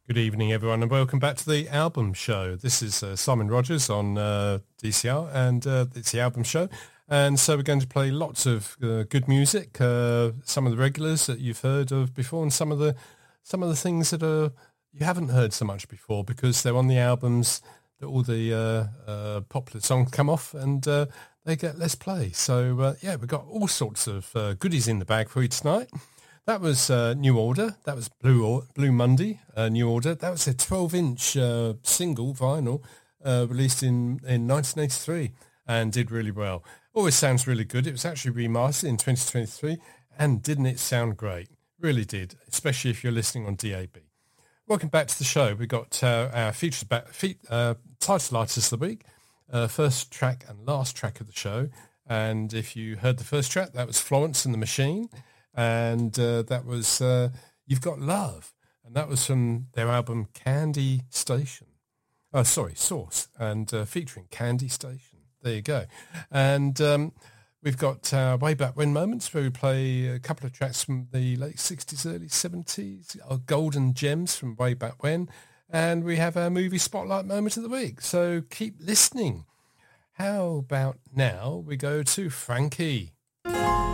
Good evening, everyone, and welcome back to the Album Show. This is Simon Rogers on DCR, and it's the Album Show. And so we're going to play lots of good music, some of the regulars that you've heard of before, and some of the things that you haven't heard so much before because they're on the albums that all the popular songs come off, and they get less play. So we've got all sorts of goodies in the bag for you tonight. That was New Order. That was Blue Monday, New Order. That was a 12-inch single vinyl released in 1983 and did really well. Always sounds really good. It was actually remastered in 2023, and didn't it sound great? Really did, especially if you're listening on DAB. Welcome back to the show. We've got our title artist of the week, first track and last track of the show. And if you heard the first track, that was Florence and the Machine. And that was You've Got Love, and that was from their album Candy Station. Oh, sorry, Source, and featuring Candy Station. There you go. And we've got Way Back When moments where we play a couple of tracks from the late 60s, early 70s, our golden gems from Way Back When, and we have our movie spotlight moment of the week. So keep listening. How about now we go to Frankie?